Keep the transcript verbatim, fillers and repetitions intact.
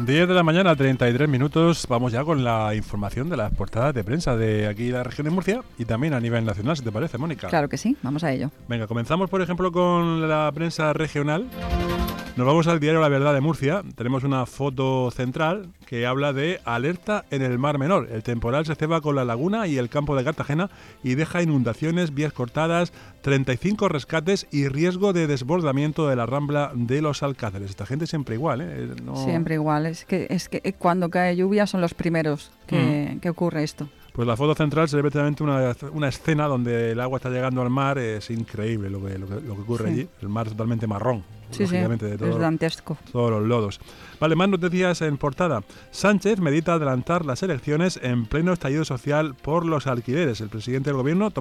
diez de la mañana, treinta y tres minutos. Vamos ya con la información de las portadas de prensa de aquí la región de Murcia y también a nivel nacional, si te parece, Mónica. Claro que sí, vamos a ello. Venga, comenzamos por ejemplo con la prensa regional. Nos vamos al diario La Verdad de Murcia. Tenemos una foto central que habla de alerta en el Mar Menor. El temporal se ceba con la laguna y el campo de Cartagena y deja inundaciones, vías cortadas, treinta y cinco rescates y riesgo de desbordamiento de la rambla de los Alcázares. Esta gente siempre igual, ¿eh? No... Siempre igual. Es que, es que cuando cae lluvia son los primeros que, mm. que ocurre esto. Pues la foto central se ve claramente una, una escena donde el agua está llegando al mar. Es increíble lo que, lo que, lo que ocurre sí. allí. El mar totalmente marrón. Sí, sí, de todo, es dantesco. Todos los lodos. Vale, más noticias en portada. Sánchez medita adelantar las elecciones en pleno estallido social por los alquileres. El presidente del gobierno